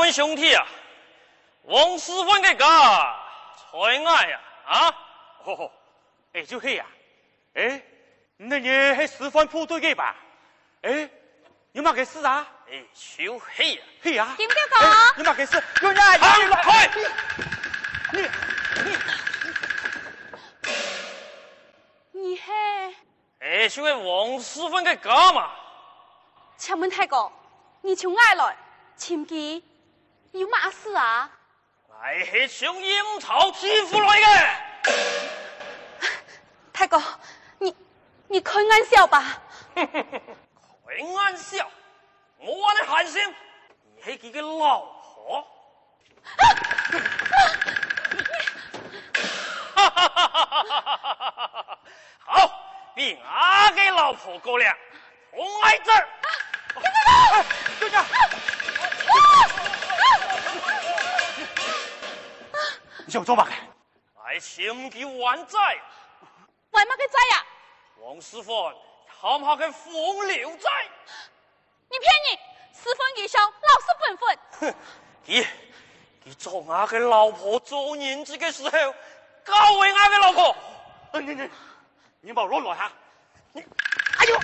们兄弟啊，王师傅嘅家才爱呀啊！ 哦，哎就嘿呀，哎，那你系师范部队嘅吧？哎，有乜嘅事啊？ 哎，就嘿呀， 嘿呀， 點解講？ 有乜嘅事？有呀， 你係？ 哎，就系王师傅嘅家嘛。 請問太公，你從哪來？前幾有乜事啊？ 我係從陰曹欺負來嘅。 太公，你開玩笑吧？ 開玩笑，我話你寒心，你係佢嘅老婆。好，比我嘅老婆高粱，同喺這兒。 队长，你想做乜嘅？ 係前幾還債， 為乜嘅債呀？ 王師傅喊下佢風流債。 你騙你！私分義兄，老實本分。 哼，佢做我嘅老婆做年紀嘅時候，教為我嘅老婆。 你冇攞來下。 哎呦！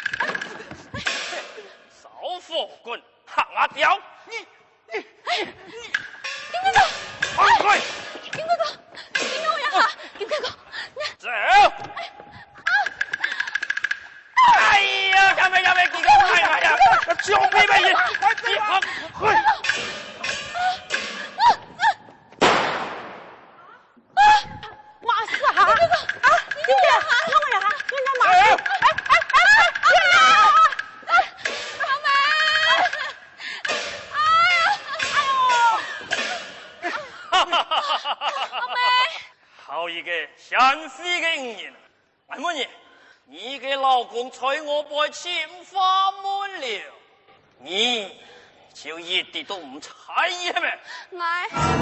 少火棍，行阿刁！你， 丁哥哥， 放開！ 丁哥哥，你讓我一下，丁哥哥， 走！哎呀，咁咪幾個係呀？救命吧你！你放開！ 馬事啊！丁哥哥，你點呀？讓我一下，人家馬事。 好一個賢妃嘅女人，我問你，你嘅老公娶我輩前花滿了，你就一啲都唔詫異係咪？ 我。